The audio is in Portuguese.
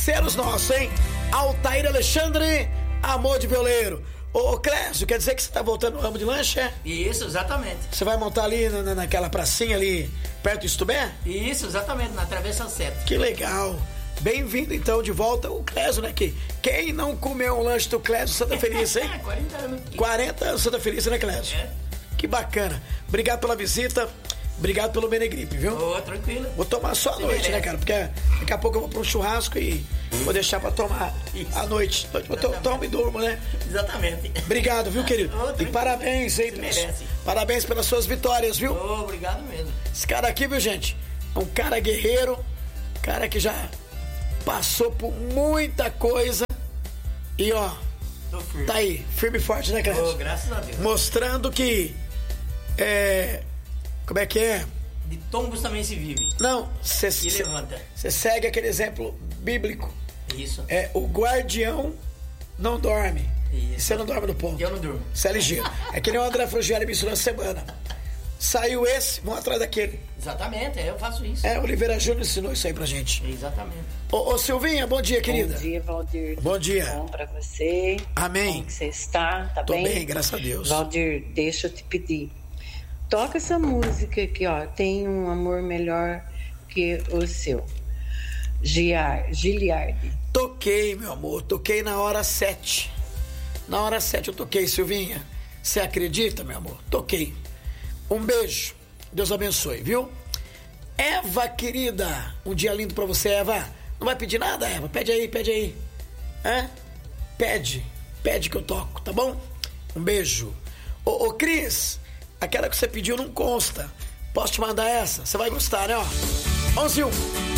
parceiros nossos, hein? Altair Alexandre, Amor de Violeiro. Ô Clésio, quer dizer que você tá voltando no ramo de lanche, é? Isso, exatamente. Você vai montar ali naquela pracinha ali, perto do Istubé? Isso, exatamente, na Travessa 7. Que legal. Bem-vindo, então, de volta o Clésio, né? Quem não comeu um lanche do Clésio Santa Felícia, hein? 40 anos. 40 anos Santa Felícia, né, Clésio? É. Que bacana. Obrigado pela visita. Obrigado pelo Benegripe, viu? Ô, tranquilo. Vou tomar só à noite, né, cara? Porque daqui a pouco eu vou pra um churrasco e vou deixar pra tomar à noite. Tomo e durmo, né? Exatamente. Obrigado, viu, querido? Ô, E parabéns, hein? Parabéns pelas suas vitórias, viu? Ô, obrigado mesmo. Esse cara aqui, viu, gente? É um cara guerreiro, cara que já passou por muita coisa e, ó, tá aí, firme e forte, né, Clésio? Ô, graças a Deus. Mostrando que, como é que é? De tombos também se vive. Não, E levanta. você segue aquele exemplo bíblico. Isso. O guardião não dorme. Isso. Você não dorme no ponto. Eu não durmo. Você é ligeiro. É que nem o André Frugieri me ensinou essa semana. Saiu esse, vão atrás daquele. Exatamente, eu faço isso. Oliveira Júnior ensinou isso aí pra gente. Exatamente. Ô Silvinha, bom dia, querida. Bom dia, Valdir. Bom dia. Bom pra você. Amém. Como que você está? Tá Tô bem? bem, graças a Deus. Valdir, deixa eu te pedir. Toca essa música aqui, ó. Tem um amor melhor que o seu. Giliardi. Toquei, meu amor. Toquei na hora 7. Na hora 7 eu toquei, Silvinha. Você acredita, meu amor? Toquei. Um beijo. Deus abençoe, viu? Eva, querida. Um dia lindo pra você, Eva. Não vai pedir nada, Eva? Pede aí. Hã? Pede que eu toco, tá bom? Um beijo. Ô, Cris, aquela que você pediu não consta. Posso te mandar essa? Você vai gostar, né, ó? 11-1.